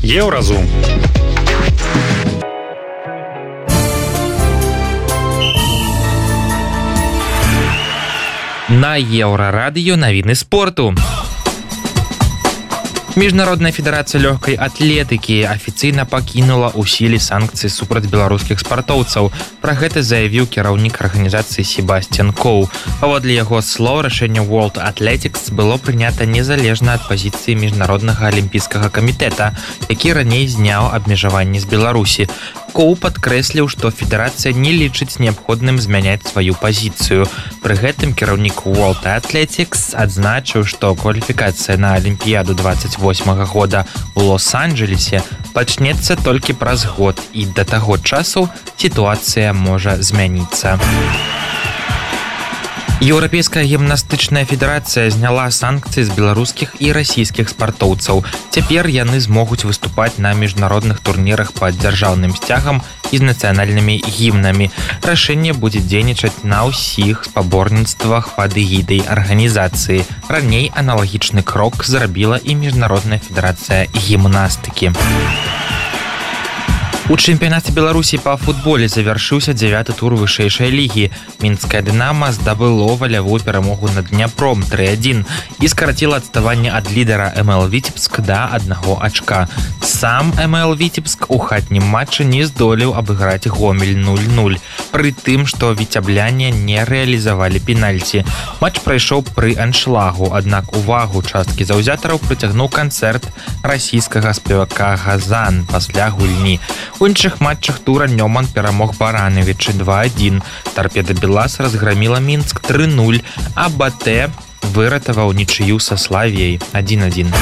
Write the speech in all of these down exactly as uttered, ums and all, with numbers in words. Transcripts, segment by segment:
Еўразум. На Еўрарадыё навіны спорту. Міжнародная федэрацыя лёгкай атлетыкі афіцыйна пакінула ў сіле санкцыі супраць беларускіх спартоўцаў. Пра гэта заявіў кіраўнік арганізацыі Себасцьян Коу. Паводле яго слоў, рашэнне World Athletics было прынята незалежна ад пазіцыі міжнароднага алімпійскага камітэта, які раней зняў абмежаванні з Беларусі. Коу падкрэсліў, што федэрацыя не лічыць неабходным змяняць сваю пазіцыю. Пры гэтым кіраўнік World Athletics адзначыў, што кваліфікацыя на Алімпіяду двадцать восьмага года у Лос-Анджелесе пачнецца толькі праз год, і да таго часу сітуацыя можа змяніцца. Еўрапейская гімнастычная федэрацыя зняла санкцыі з беларускіх і расійскіх спартоўцаў. Цяпер яны змогуць выступаць на міжнародных турнірах пад дзяржаўным сцягам і з нацыянальнымі гімнамі. Рашэнне будзе дзейнічаць на ўсіх спаборніцтвах пад эгідай арганізацыі. Раней аналагічны крок зрабіла і міжнародная федэрацыя гімнастыкі. У чэмпіянаце Беларусі па футболе завяршыўся дзявяты тур вышэйшай лігі. Мінская «Дынама» здабыло валявую перамогу над Дняпром тры адзін і скараціла адставанне ад лідара эм эл Віцебск да аднаго ачка. Сам эм эл Віцебск у хатнім матчы не здолеў абыграць Гомель нуль нуль, пры тым, што віцябляне не рэалізавалі пенальці. Матч прайшоў пры аншлагу, аднак увагу часткі заўзятараў прыцягнуў канцэрт расійскага спевака «Газан» пасля гульні. У іншых матчах тура Нёман перамог Баранавічы два адзін, Торпеда Белас разграміла Мінск тры нуль, а БТ выратаваў нічыю са Славіяй адзін адзін.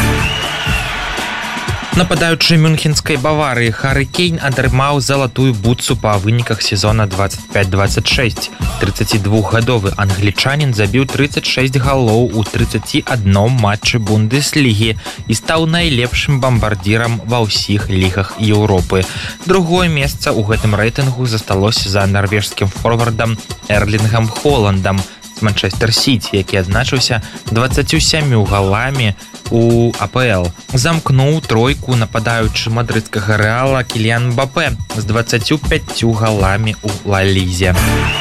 Нападаючы мюнхенскай Баварыі Хары Кейн атрымаў залатую бутсу па выніках сезона двадцать пять двадцать шесть. тридцатидвухгадовы англічанін забіў тридцать шесть галоў у тридцати адным матчы Бундеслігі і стаў найлепшым бамбардзірам ва ўсіх лігах Еўропы. Другое месца ў гэтым рэйтынгу засталося за нарвежскім форвардам Эрлінгам Холандам з Манчестер-Сіці, які адзначыўся дваццатью сямю галамі у а пэ эл. Замкнуў тройку нападаючы мадрыдскага Рэала Кіліян Мбапэ з дваццатью пятью галамі у Ла-Лізе.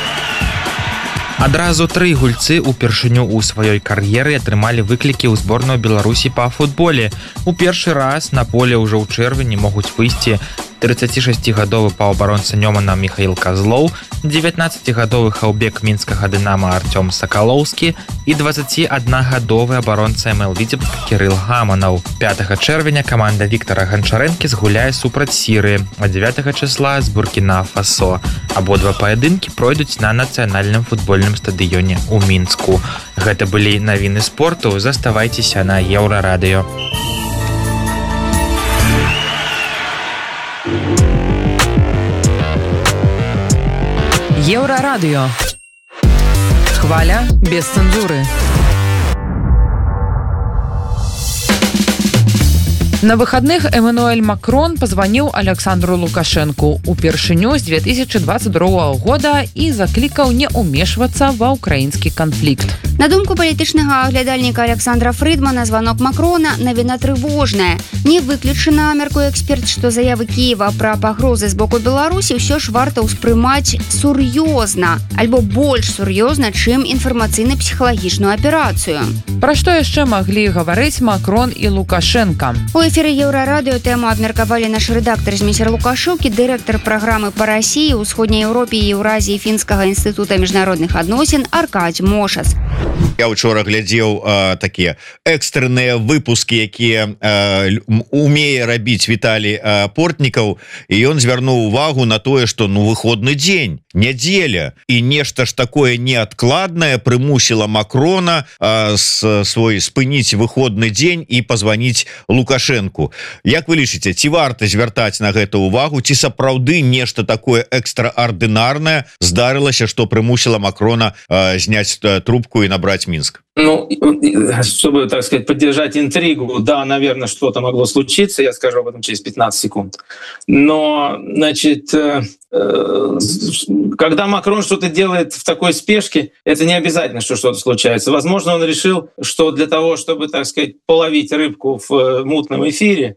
Адразу тры гульцы упершыню ў сваёй кар'еры атрымалі выклікі ў зборную Беларусі па футболе. У першы раз на поле ўжо ў чэрвені могуць выйсці тридцатишестигадовы паўабаронца Нёмана Міхаіл Казлоў, дзевятнаццацігадовы хаўбек мінскага «Дынама» Артём Сакалоўскі і двадцатиаднагадовы абаронца эм эл Віцебск Кірыл Гаманаў. пятага чэрвеня каманда Віктара Ганчарэнкі згуляе супраць Сірыі, а дзевятага числа з Буркіна-Фасо. Абодва паядынкі пройдуць на нацыянальным футбольным стадыёне ў Мінску. Гэта былі навіны спорту. Заставайцеся на Еўрарадыё. Еўрарадыё. Хваля без цэнзуры. На выходных Эммануэль Макрон позвонил Александру Лукашенку упершыню с две тысячи двадцать другого года и закликал не умешиваться во украинский конфликт. На думку палітычнага аглядальніка Александра Фрыдмана, звонок Макрона навіна трывожная. Не выключана, мяркуе эксперт, што заявы Киева пра пагрозы з боку Беларусі ўсё ж варта ўспрымаць сур'ёзна, альбо больш сур'ёзна, чым інфармацыйна-псіхалагічную аперацыю. Пра што яшчэ маглі гаварыць Макрон і Лукашенка? У эфіры Еўрарадыё тэму абмеркавалі наш рэдактар Зміцер Лукашукі, дырэктар праграмы па Расіі, Усходняй Еўропе і Еўразіі Фінскага інстытута міжнародных адносін Аркадзь Мошас. Я учора глядзеў э, такія экстрэнныя выпускі, якія э, умее рабіць Віталій э, Портнікаў, і ён звярнуў увагу на тое, што ну выходны дзень, нядзеля, і нешта ж такое неадкладнае прымусіла Макрона э, с, свой спыніць выходны дзень і пазваніць Лукашенку. Як вы лічыце, ці варта звяртаць на гэта увагу, ці сапраўды нешта такое экстраардынарнае здарылася, што прымусіла Макрона э, зняць трубку і набраць атаковать Минск? Ну, чтобы, так сказать, поддержать интригу, да, наверное, что-то могло случиться, я скажу об этом через пятнадцать секунд. Но, значит, когда Макрон что-то делает в такой спешке, это не обязательно, что что-то случается. Возможно, он решил, что для того, чтобы, так сказать, половить рыбку в мутном эфире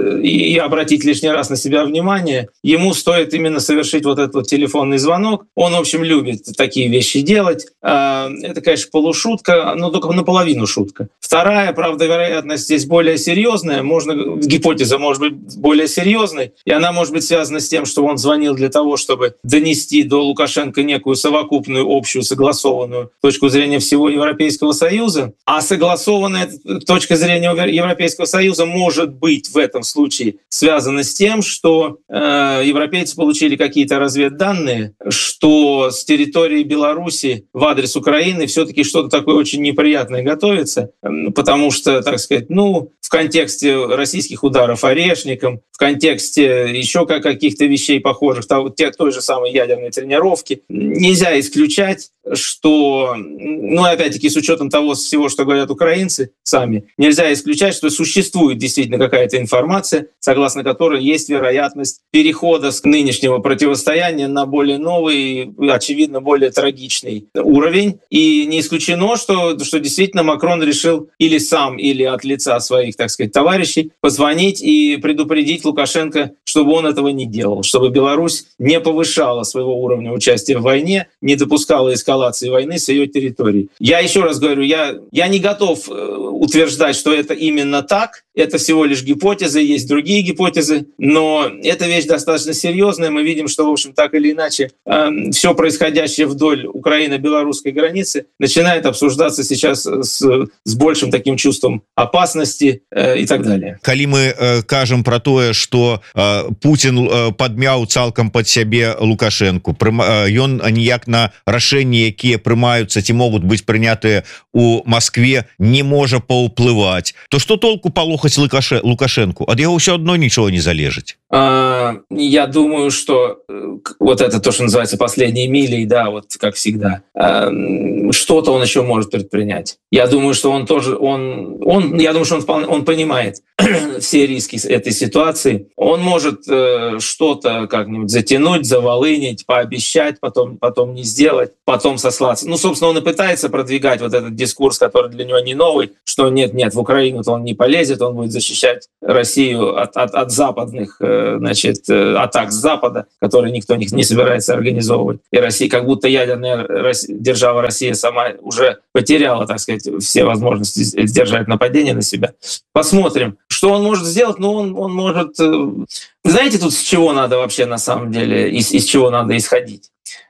и обратить лишний раз на себя внимание, ему стоит именно совершить вот этот вот телефонный звонок. Он, в общем, любит такие вещи делать. Это, конечно, полушутка, но только наполовину шутка. Вторая, правда, вероятность здесь более серьезная. Можно, гипотеза может быть более серьезной, и она может быть связана с тем, что он звонил для того, чтобы донести до Лукашенко некую совокупную, общую, согласованную точку зрения всего Европейского Союза. А согласованная точка зрения Европейского Союза может быть в этом случае связана с тем, что э, европейцы получили какие-то разведданные, что с территории Беларуси в адрес Украины все-таки что-то такое очень неприятное готовится, потому что, так сказать, ну, в контексте российских ударов орешником, в контексте еще каких-то вещей похожих, той же самой ядерной тренировки, нельзя исключать, что, ну, опять-таки, с учетом того всего, что говорят украинцы сами, нельзя исключать, что существует действительно какая-то информация, согласно которой есть вероятность перехода с нынешнего противостояния на более новый, очевидно, более трагичный уровень. И не исключено, что, что действительно Макрон решил или сам, или от лица своих, так сказать, товарищей позвонить и предупредить Лукашенко, чтобы он этого не делал, чтобы Беларусь не повышала своего уровня участия в войне, не допускала эскалации войны с ее территории. Я еще раз говорю, я, я не готов утверждать, что это именно так. Это всего лишь гипотезы, есть другие гипотезы, но эта вещь достаточно серьезная. Мы видим, что, в общем, так или иначе, э, все происходящее вдоль украино-белорусской границы начинает обсуждаться сейчас с, с большим таким чувством опасности э, и так далее. Калі мы э, кажем про тое, что э, Путин э, подмяў цалкам под сябе Лукашенко, ён э, ніяк на рашэнні, якія прымаюцца ці могуць быць прынятыя у Москве, не можа паўплываць, то что толку палохаць Лукашенко? Ад яго ўсё адно нічого не залежыць. А, я думаю, что вот это то, что называется последней милей, да, вот как всегда, а, что-то он еще может предпринять. Я думаю, что он тоже, он, он я думаю, что он, вполне, он понимает все риски этой ситуации. Он может э, что-то как-нибудь затянуть, заволынить, пообещать, потом, потом не сделать, потом сослаться. Ну, собственно, он и пытается продвигать вот этот дискурс, который для него не новый, что нет-нет, в Украину-то он не полезет, он будет защищать Россию от, от, от западных, э, значит, э, атак с Запада, которые никто не, не собирается организовывать. И Россия, как будто ядерная Россия, держава Россия сама уже потеряла, так сказать, все возможности сдержать нападение на себя. Посмотрим, что он может сделать. Ну, он, он может... Знаете, тут с чего надо вообще на самом деле, из, из чего надо исходить?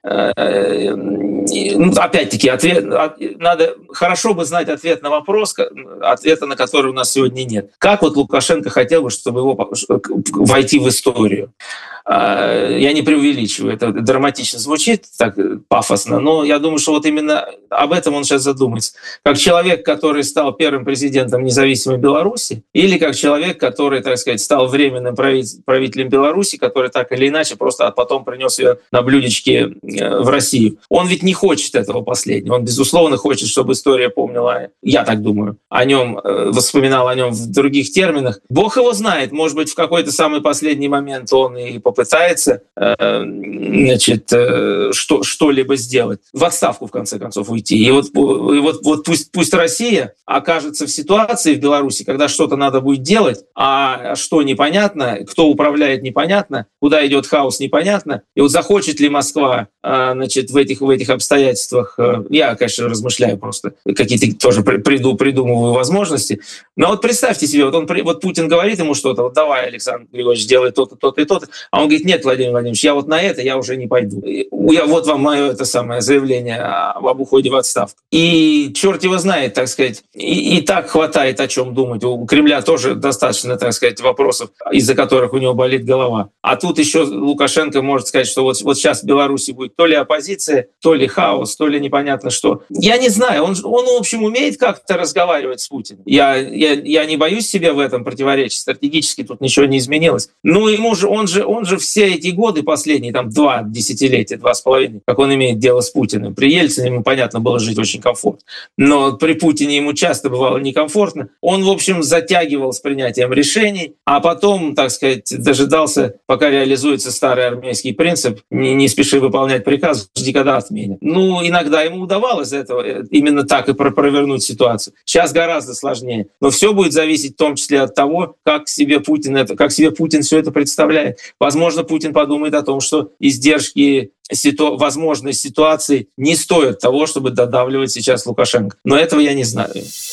Ну, опять-таки, ответ, надо хорошо бы знать ответ на вопрос, ответа на который у нас сегодня нет. Как вот Лукашенко хотел бы, чтобы его войти в историю? Я не преувеличиваю, это драматично звучит, так пафосно, но я думаю, что вот именно об этом он сейчас задумается. Как человек, который стал первым президентом независимой Беларуси, или как человек, который, так сказать, стал временным правителем Беларуси, который так или иначе просто потом принес ее на блюдечке в Россию. Он ведь не хочет этого последнего. Он, безусловно, хочет, чтобы история помнила, я так думаю, о нем, вспоминала о нем в других терминах. Бог его знает, может быть, в какой-то самый последний момент он и попытается значит, что, что-либо сделать, в отставку, в конце концов, уйти. И вот, и вот, вот пусть, пусть Россия окажется в ситуации в Беларуси, когда что-то надо будет делать, а что непонятно, кто управляет непонятно, куда идет хаос непонятно. И вот захочет ли Москва значит, в этих, в этих обстоятельствах, я, конечно, размышляю просто, какие-то тоже приду, придумываю возможности, но вот представьте себе, вот, он, вот Путин говорит ему что-то, вот давай, Александр Григорьевич, делай то-то, то-то и то-то, а он говорит, нет, Владимир Владимирович, я вот на это я уже не пойду. Я, вот вам мое это самое заявление об уходе в отставку. И черт его знает, так сказать, и, и так хватает о чем думать. У Кремля тоже достаточно, так сказать, вопросов, из-за которых у него болит голова. А тут еще Лукашенко может сказать, что вот, вот сейчас Беларусь Беларуси будет то ли оппозиция, то ли хаос, то ли непонятно что. Я не знаю, он, он в общем, умеет как-то разговаривать с Путиным. Я, я, я не боюсь себя в этом противоречить, стратегически тут ничего не изменилось. Ну, ему же, он же, он же все эти годы последние, там, два десятилетия, два с половиной, как он имеет дело с Путиным. При Ельцине ему, понятно, было жить очень комфортно. Но при Путине ему часто бывало некомфортно. Он, в общем, затягивал с принятием решений, а потом, так сказать, дожидался, пока реализуется старый армейский принцип «не, не спеши выполнять приказ, жди, когда отменят». Ну, иногда ему удавалось этого, именно так и провернуть ситуацию. Сейчас гораздо сложнее. Но все будет зависеть в том числе от того, как себе Путин, это, как себе Путин все это представляет. Возможно, Путин подумает о том, что издержки ситу... возможной ситуации не стоят того, чтобы додавливать сейчас Лукашенко. Но этого я не знаю.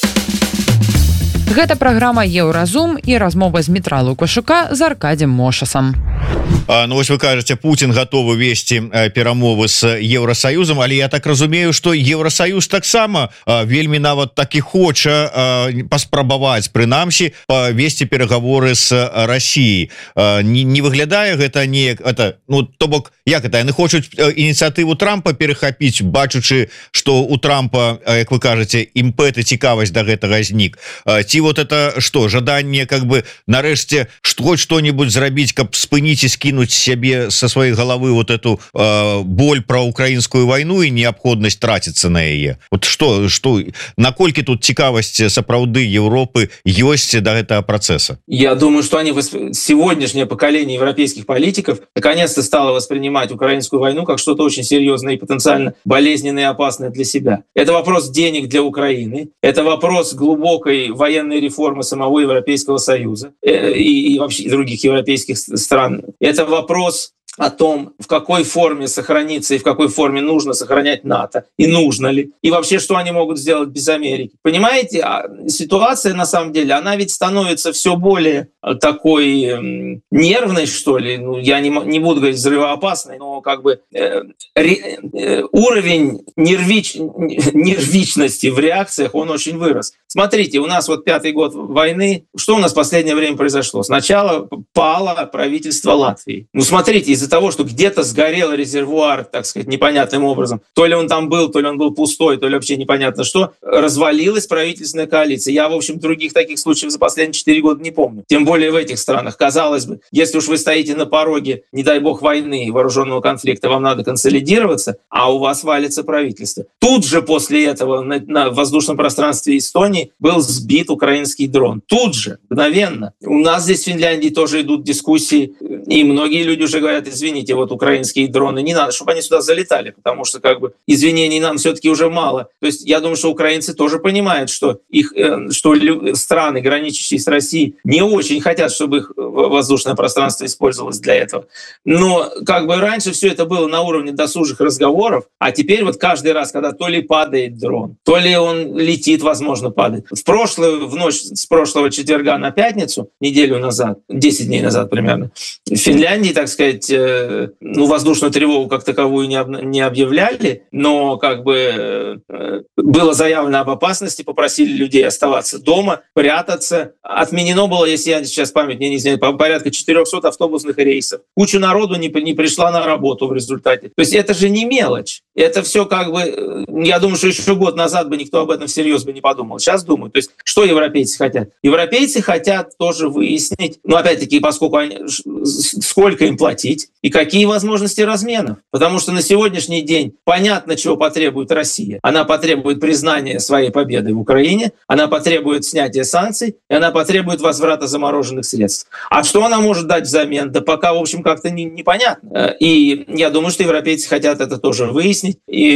Гэта праграма Еўразум і размова з Дмітра Лукашука з Аркадзем Мошасам. А, ну вось вы кажаце, Путин готовы весці перамовы з Еўросаюзам, але я так разумею, што Еўросаюз таксама вельмі нават так і хоча паспрабаваць прынамсі весці перагаворы з Расіяй. Не, не выглядае гэта неяк, это, ну то бок, як это, яны хочуць ініцыятыву Трампа перахапіць, бачучы, што у Трампа, як вы кажаце, імпэт і цікавасць да гэтага знік. Ці вот это что, жаданне как бы нарэшце хоть что-нибудь зрабіць, каб спыніць і скінуць сябе со сваёй головы вот эту э, боль про украинскую войну и необходность тратиться на яе. Вот что, что, наколькі тут цікавасць сапраўды Европы ёсць до этого процесса? Я думаю, что они восп... сегодняшнее поколение европейских политиков наконец-то стало воспринимать украинскую войну как что-то очень серьезное и потенциально болезненное и опасное для себя. Это вопрос денег для Украины, это вопрос глубокой военной реформы самого Европейского Союза и, и вообще других европейских стран. Это вопрос о том, в какой форме сохраниться и в какой форме нужно сохранять НАТО, и нужно ли, и вообще, что они могут сделать без Америки. Понимаете, а ситуация, на самом деле, она ведь становится все более такой э, нервной, что ли, ну, я не, не буду говорить взрывоопасной, но как бы э, ре, э, уровень нервич, нервичности в реакциях, он очень вырос. Смотрите, у нас вот пятый год войны, что у нас в последнее время произошло? Сначала пало правительство Латвии. Ну, смотрите, из-за того, что где-то сгорел резервуар, так сказать, непонятным образом, то ли он там был, то ли он был пустой, то ли вообще непонятно что, развалилась правительственная коалиция. Я, в общем, других таких случаев за последние четыре года не помню. Тем более в этих странах. Казалось бы, если уж вы стоите на пороге, не дай бог, войны, вооруженного конфликта, вам надо консолидироваться, а у вас валится правительство. Тут же после этого на, на воздушном пространстве Эстонии был сбит украинский дрон. Тут же, мгновенно. У нас здесь в Финляндии тоже идут дискуссии, и многие люди уже говорят: извините, вот украинские дроны, не надо, чтобы они сюда залетали, потому что как бы извинений нам все-таки уже мало. То есть я думаю, что украинцы тоже понимают, что их, что страны, граничащие с Россией, не очень хотят, чтобы их воздушное пространство использовалось для этого. Но как бы раньше все это было на уровне досужих разговоров, а теперь вот каждый раз, когда то ли падает дрон, то ли он летит, возможно, падает. В прошлую, в ночь с прошлого четверга на пятницу, неделю назад, десять дней назад примерно, в Финляндии, так сказать, ну, воздушную тревогу как таковую не, об, не объявляли, но как бы было заявлено об опасности, попросили людей оставаться дома, прятаться. Отменено было, если я сейчас память не изменяю, порядка четырехсот автобусных рейсов. Куча народу не, не пришла на работу в результате. То есть это же не мелочь. Это все как бы... Я думаю, что еще год назад бы никто об этом всерьез бы не подумал. Сейчас думаю. То есть что европейцы хотят? Европейцы хотят тоже выяснить, ну, опять-таки, поскольку они... сколько им платить и какие возможности разменов. Потому что на сегодняшний день понятно, чего потребует Россия. Она потребует признания своей победы в Украине, она потребует снятия санкций, и она потребует возврата замороженных средств. А что она может дать взамен? Да пока, в общем, как-то не, непонятно. И я думаю, что европейцы хотят это тоже выяснить. И,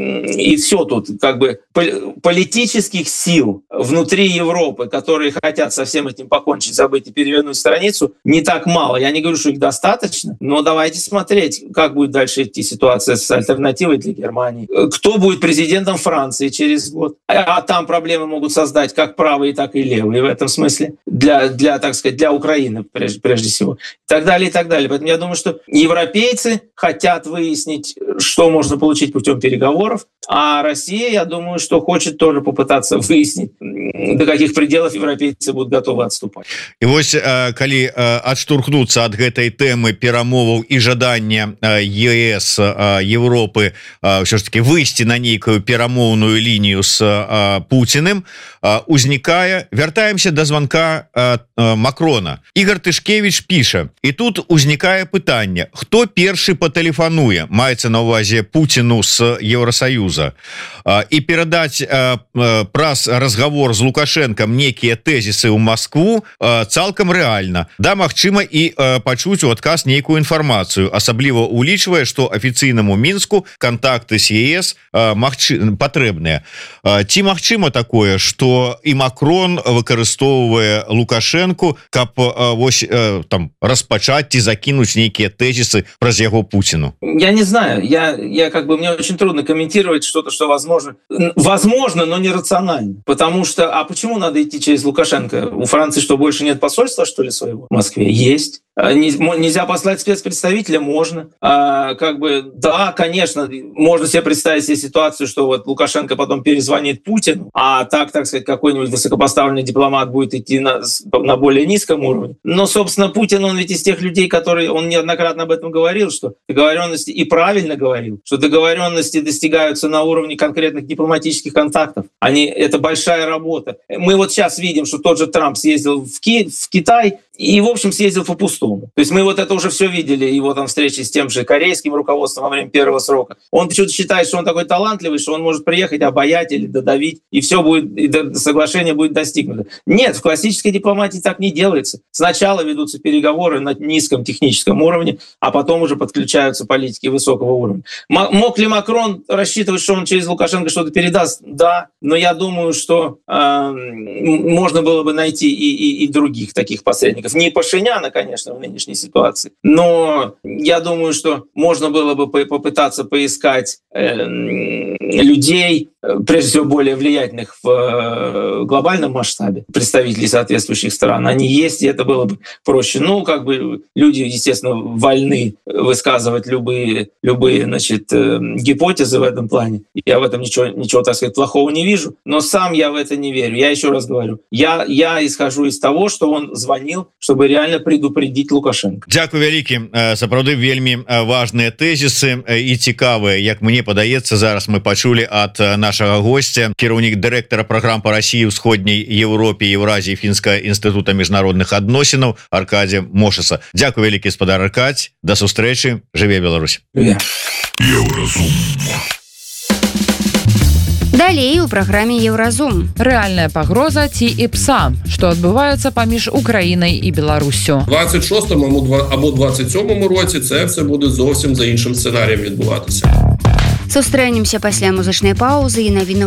и все тут, как бы, политических сил внутри Европы, которые хотят со всем этим покончить, забыть и перевернуть страницу, не так мало. Я не говорю, что их достаточно, но давайте смотреть, как будет дальше идти ситуация с альтернативой для Германии. Кто будет президентом Франции через год? А там проблемы могут создать как правые, так и левые в этом смысле. Для, для так сказать, для Украины прежде, прежде всего. И так далее, и так далее. Поэтому я думаю, что европейцы хотят выяснить, что можно получить получить путем переговоров. А Россия, я думаю, что хочет тоже попытаться выяснить, до каких пределов европейцы будут готовы отступать. И вот, коли отштурхнуться от этой темы перамоваў и жадания ЕС, Европы все ж таки выйти на некую перамоўную линию с Путиным, узникая, вертаемся до звонка Макрона. Игорь Тышкевич пишет, и тут узникая пытание, кто перший потелефонуе, маецца на увазе Путину с Евросоюза, и передать праз разговор с Лукашенком некие тезисы ў Москву цалкам реально. Да, магчыма и пачуць у адказ нейкую информацию, асабліва улічвае, что офиційнаму Мінску контакты с ЕС магчы... патрэбныя. Ці магчыма такое, что и Макрон выкарыстоўвае Лукашенко, каб вось там распачаць ці закінуць нейкія тезисы праз яго Путину? Я не знаю, я, я как бы, мне очень трудно комментировать что-то, что возможно. Возможно, но нерационально. Потому что, а почему надо идти через Лукашенко? У Франции что, больше нет посольства, что ли, своего в Москве? Есть. Нельзя послать спецпредставителя? Можно. А, как бы, да, конечно, можно себе представить себе ситуацию, что вот Лукашенко потом перезвонит Путину, а так, так сказать, какой-нибудь высокопоставленный дипломат будет идти на, на более низком уровне. Но, собственно, Путин, он ведь из тех людей, которые, он неоднократно об этом говорил, что договоренности, и правильно говорил, что договоренности достигаются на уровне конкретных дипломатических контактов. Они, это большая работа. Мы вот сейчас видим, что тот же Трамп съездил в, Ки, в Китай, и, в общем, съездил по-пустому. То есть мы вот это уже все видели, его там встречи с тем же корейским руководством во время первого срока. Он почему-то считает, что он такой талантливый, что он может приехать, обаять или додавить, и все будет, и соглашение будет достигнуто. Нет, в классической дипломатии так не делается. Сначала ведутся переговоры на низком техническом уровне, а потом уже подключаются политики высокого уровня. Мог ли Макрон рассчитывать, что он через Лукашенко что-то передаст? Да, но я думаю, что э, можно было бы найти и, и, и других таких посредников. Не Пашиняна, конечно, в нынешней ситуации, но я думаю, что можно было бы попытаться поискать э, людей, прежде всего более влиятельных в глобальном масштабе, представителей соответствующих стран. Они есть, и это было бы проще. Ну, как бы люди, естественно, вольны высказывать любые, любые, значит, гипотезы в этом плане. Я в этом ничего, ничего, так сказать, плохого не вижу, но сам я в это не верю. Я еще раз говорю, я, я исхожу из того, что он звонил, чтобы реально предупредить Лукашенко. Дякую вялікі. Сапраўды вельмі важныя тэзісы і цікавыя. Як мне падаецца, зараз мы пачулі ад нашага гостя, кіраўнік дырэктара праграм па Расіі, Усходняй Еўропе, Еўразіі, Фінскага інстытута міжнародных адносінаў Аркадзя Мошаса. Дякую вялікі, спадар Аркадзь. Да сустрэчы. Жыве Беларусь. Еўразум. Далей у праграме Еўразум. Рэальная пагроза ці іпса, што адбываецца паміж Украінай і Беларуссю. двадцять шостому або двадцять сьомому році це все буде зовсім за іншим сценарієм відбуватися. Сустрэнемся пасля музычнай паўзы і навіны